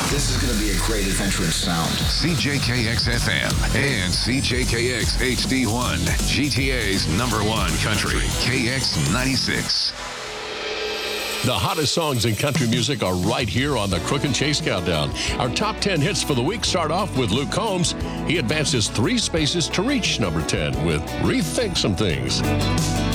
This is going to be a great adventure in sound. CJKX FM and CJKX HD1, GTA's #1 country, KX 96. The hottest songs in country music are right here on the Crook and Chase Countdown. Our top 10 hits for the week start off with Luke Combs. He advances 3 spaces to reach number 10 with Rethink Some Things.